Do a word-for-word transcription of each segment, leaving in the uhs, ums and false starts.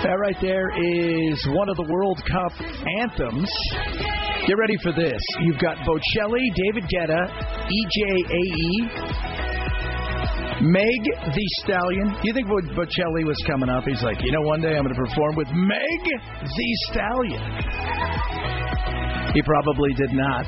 That right there is one of the World Cup anthems. Get ready for this. You've got Bocelli, David Guetta, E J A E, Meg the Stallion. Do you think Bo- Bocelli was coming up? He's like, you know, one day I'm going to perform with Meg the Stallion. He probably did not.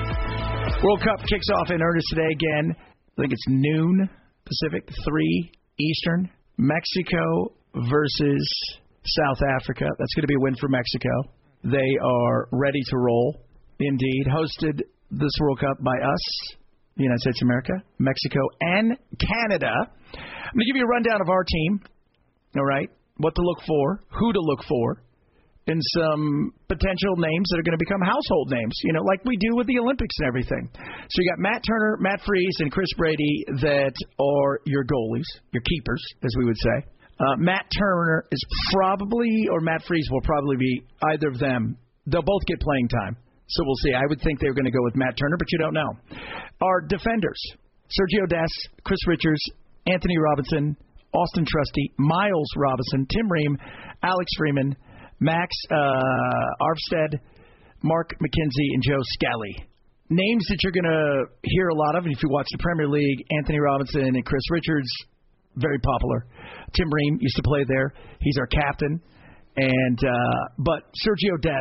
World Cup kicks off in earnest today again. I think it's noon Pacific, three Eastern. Mexico versus South Africa. That's going to be a win for Mexico. They are ready to roll. Indeed. Hosted this World Cup by us, the United States of America, Mexico, and Canada. I'm going to give you a rundown of our team. All right. What to look for, who to look for, and some potential names that are going to become household names, you know, like we do with the Olympics and everything. So you got Matt Turner, Matt Freese, and Chris Brady that are your goalies, your keepers, as we would say. Uh, Matt Turner is probably, or Matt Freese will probably be either of them. They'll both get playing time. So we'll see. I would think they were going to go with Matt Turner, but you don't know. Our defenders, Sergio Des, Chris Richards, Anthony Robinson, Austin Trusty, Miles Robinson, Tim Ream, Alex Freeman, Max uh, Arvstead, Mark McKenzie, and Joe Scally. Names that you're going to hear a lot of, and if you watch the Premier League, Anthony Robinson and Chris Richards, very popular. Tim Ream used to play there. He's our captain. And uh, but Sergio Des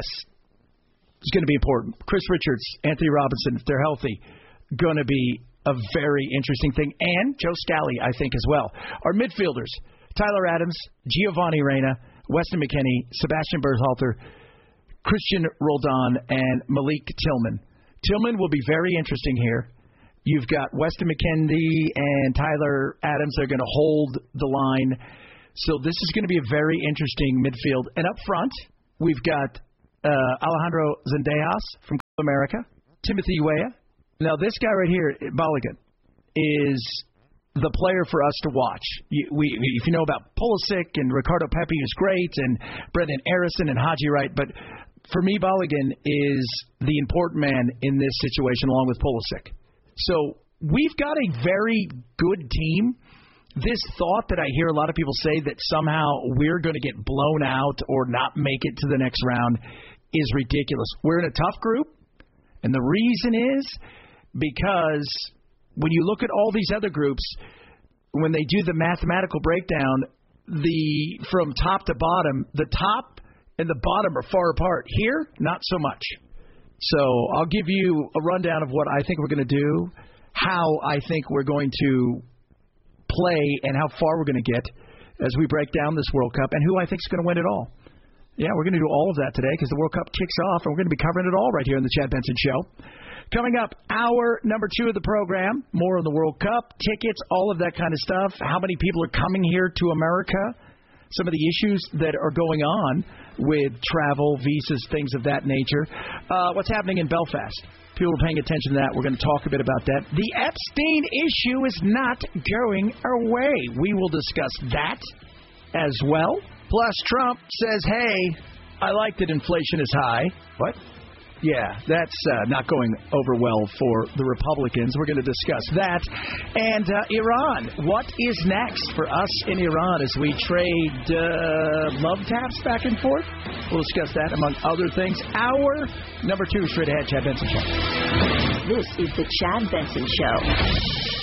is going to be important. Chris Richards, Anthony Robinson, if they're healthy, going to be a very interesting thing. And Joe Scally, I think, as well. Our midfielders, Tyler Adams, Giovanni Reyna, Weston McKennie, Sebastian Berhalter, Christian Roldan, and Malik Tillman. Tillman will be very interesting here. You've got Weston McKennie and Tyler Adams. They're going to hold the line. So this is going to be a very interesting midfield. And up front, we've got uh, Alejandro Zendejas from Club America, Timothy Weah. Now, this guy right here, Balogun, is the player for us to watch. You, we, if you know about Pulisic and Ricardo Pepi, who's great, and Brendan Arison and Haji Wright, but for me, Balogun is the important man in this situation, along with Pulisic. So we've got a very good team. This thought that I hear a lot of people say that somehow we're going to get blown out or not make it to the next round is ridiculous. We're in a tough group, and the reason is because when you look at all these other groups, when they do the mathematical breakdown, the from top to bottom, the top and the bottom are far apart. Here, not so much. So I'll give you a rundown of what I think we're going to do, how I think we're going to play, and how far we're going to get as we break down this World Cup, and who I think is going to win it all. Yeah, we're going to do all of that today because the World Cup kicks off, and we're going to be covering it all right here on the Chad Benson Show. Coming up, hour number two of the program, more on the World Cup, tickets, all of that kind of stuff, how many people are coming here to America, some of the issues that are going on with travel, visas, things of that nature. Uh, what's happening in Belfast? People are paying attention to that. We're going to talk a bit about that. The Epstein issue is not going away. We will discuss that as well. Plus, Trump says, hey, I like that inflation is high. What? Yeah, that's uh, not going over well for the Republicans. We're going to discuss that. And uh, Iran, what is next for us in Iran as we trade uh, love taps back and forth? We'll discuss that, among other things. Hour number two, straight ahead, Chad Benson Show. This is the Chad Benson Show.